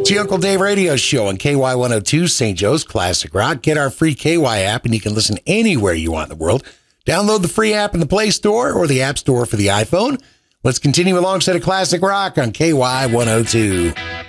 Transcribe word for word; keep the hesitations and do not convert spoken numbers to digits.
It's the Uncle Dave Radio Show on K Y one oh two, Saint Joe's Classic Rock. Get our free K Y app, and you can listen anywhere you want in the world. Download the free app in the Play Store or the App Store for the iPhone. Let's continue alongside a Classic Rock on K Y one oh two.